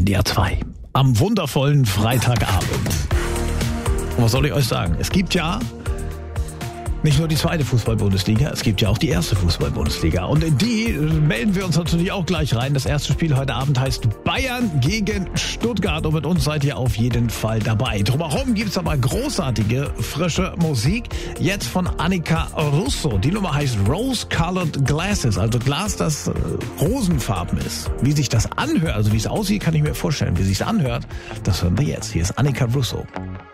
NDR 2 am wundervollen Freitagabend. Und was soll ich euch sagen? Es gibt ja nicht nur die zweite Fußball-Bundesliga, es gibt ja auch die erste Fußball-Bundesliga. Und in die melden wir uns natürlich auch gleich rein. Das erste Spiel heute Abend heißt Bayern gegen Stuttgart. Und mit uns seid ihr auf jeden Fall dabei. Drumherum gibt es aber großartige, frische Musik. Jetzt von Annika Russo. Die Nummer heißt Rose Colored Glasses. Also Glas, das rosenfarben ist. Wie sich das anhört, also wie es aussieht, kann ich mir vorstellen. Wie es sich anhört, das hören wir jetzt. Hier ist Annika Russo.